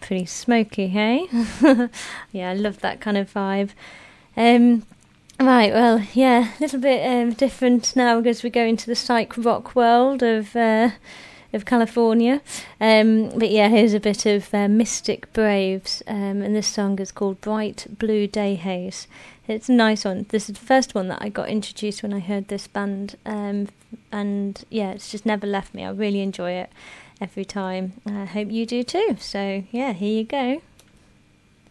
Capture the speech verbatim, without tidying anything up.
pretty smoky, hey? Yeah, I love that kind of vibe. Um, right, well, yeah, a little bit um, different now because we go into the psych rock world of uh, of California. Um, but yeah, here's a bit of uh, Mystic Braves, um, and this song is called Bright Blue Day Haze. It's a nice one. This is the first one that I got introduced when I heard this band, um, and yeah, it's just never left me. I really enjoy it every time. I hope you do too. So yeah, here you go.